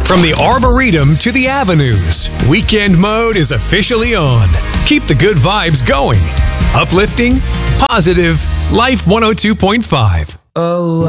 From the Arboretum to the Avenues, weekend mode is officially on. Keep the good vibes going. Uplifting, positive, Life 102.5. Oh.